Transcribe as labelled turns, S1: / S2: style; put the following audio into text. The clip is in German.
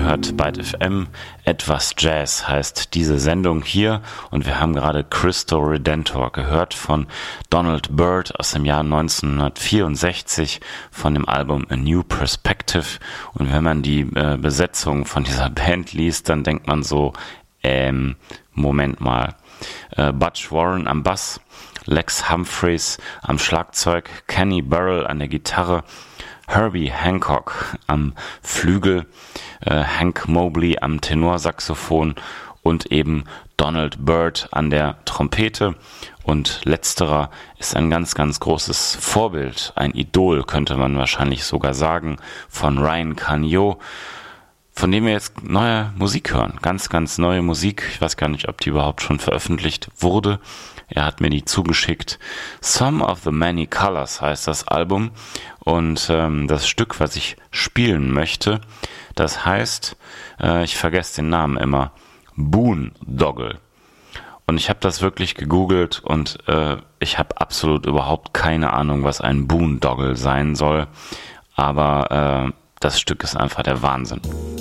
S1: hört Byte FM. Etwas Jazz heißt diese Sendung hier und wir haben gerade Cristo Redentor gehört von Donald Byrd aus dem Jahr 1964 von dem Album A New Perspective. Und wenn man die Besetzung von dieser Band liest, dann denkt man so, Moment mal. Butch Warren am Bass, Lex Humphreys am Schlagzeug, Kenny Burrell an der Gitarre, Herbie Hancock am Flügel, Hank Mobley am Tenorsaxophon und eben Donald Byrd an der Trompete. Und letzterer ist ein ganz, ganz großes Vorbild, ein Idol, könnte man wahrscheinlich sogar sagen, von Ryan Canio, von dem wir jetzt neue Musik hören. Ganz, ganz neue Musik. Ich weiß gar nicht, ob die überhaupt schon veröffentlicht wurde. Er hat mir die zugeschickt. Some of the Many Colors heißt das Album. Und das Stück, was ich spielen möchte, das heißt, ich vergesse den Namen immer, Boondoggle. Und ich habe das wirklich gegoogelt und ich habe absolut überhaupt keine Ahnung, was ein Boondoggle sein soll. Aber das Stück ist einfach der Wahnsinn.